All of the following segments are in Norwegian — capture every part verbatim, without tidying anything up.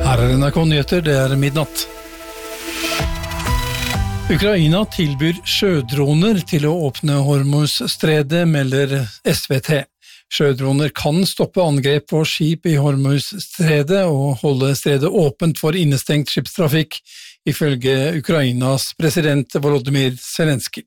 Her er N R K Nyheter, det er midnatt. Ukraina tilbyr sjødroner til å åpne Hormuzstredet, melder S V T. Sjødroner kan stoppe angrep på skip i Hormuzstredet og holde stredet åpent for innestengt skipstrafikk, ifølge Ukrainas president Volodymyr Zelenskyj.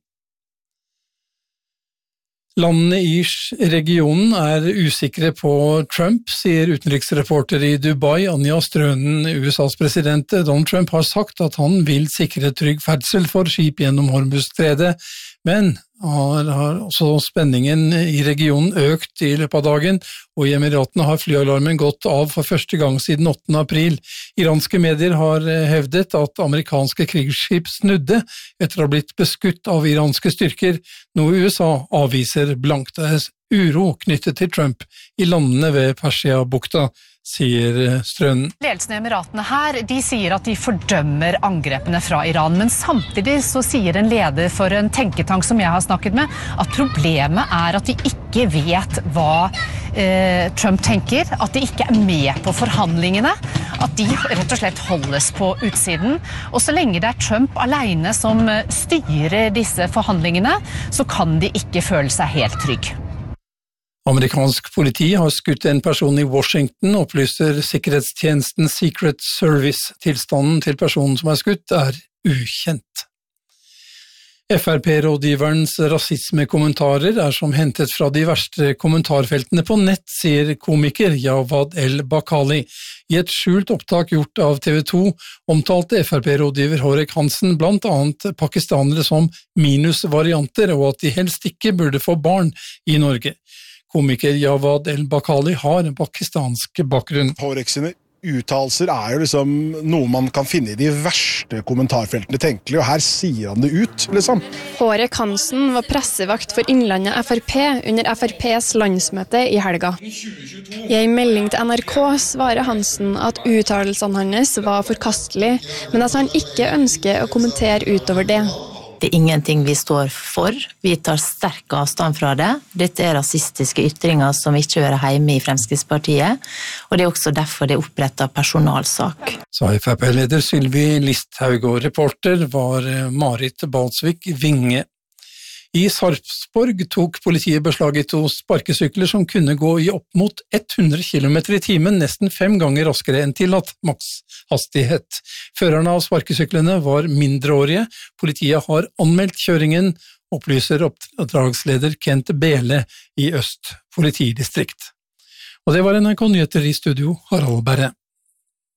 Landene i regionen er usikre på Trump, sier utenriksreporter i Dubai, Anja Strønen. U S A's president Donald Trump har sagt at han vil sikre trygg ferdsel for skip gjennom Hormuzstredet, men har, har også spenningen i regionen økt i løpet av dagen, og i Emiratene har flyalarmen gått av for første gang siden åttende april. Iranske medier har hevdet at amerikanske krigsskip snudde etter å ha blitt beskutt av iranske styrker, noe U S A avviser blankt. Det er uro knyttet til Trump i landene ved Persia-bukta, sier Strønen. Ledelsen i Emiratene her, de sier at de fordømmer angrepene fra Iran, men samtidig så sier en leder for en tenketank som jeg har snakket med, at problemet er at de ikke vet hva eh, Trump tenker, at de ikke er med på forhandlingene, at de rett og slett holdes på utsiden. Og så lenge det er Trump alene som styrer disse forhandlingene, så kan de ikke føle seg helt trygg. Amerikansk politi har skutt en person i Washington, opplyser sikkerhetstjenesten Secret Service. Tilstanden til personen som er skutt er ukjent. F R P-rådgiverens rasismekommentarer er som hentet fra de verste kommentarfeltene på nett, sier komiker Jawad El-Bakali. I et skjult opptak gjort av T V to omtalte F R P-rådgiver Horek Hansen blant annet pakistanere som minusvarianter, og at de helst ikke burde få barn i Norge. Komiker Jawad El-Bakali har en pakistansk bakgrunn. Horek sine uttalelser er jo liksom noe man kan finne i de verste kommentarfeltene tenkelig, og her sier han det ut, liksom. Horek Hansen var pressevakt for Innlandet F R P under F R P's landsmøte i helga. I en melding til N R K svarer Hansen at uttalelsene hans var forkastelige, men at han ikke ønsker å kommentere utover det. Det er ingenting vi står for. Vi tar sterk avstand fra det. Dette er rasistiske ytringer som ikke hører hjemme i Fremskrittspartiet, og det er også derfor det er opprettet personalsak. Sa F R P-leder Sylvi Listhaug, og reporter var Marit Balsvik Vinge. I Sarpsborg tok politiet beslag i to sparkesykler som kunne gå i opp mot hundre kilometer i timen, nesten fem ganger raskere enn tillatt makshastighet. Førerne av sparkesyklene var mindreårige. Politiet har anmeldt kjøringen, opplyser oppdragsleder Kent Bele i Øst politidistrikt. Og det var N R K Nyheter, i studio Harald Berre.